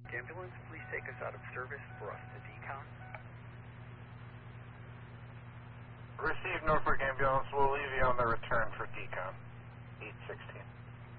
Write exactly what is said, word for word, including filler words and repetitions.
Ambulance, please take us out of service for us to decon. Received, Norfolk Ambulance. We'll leave you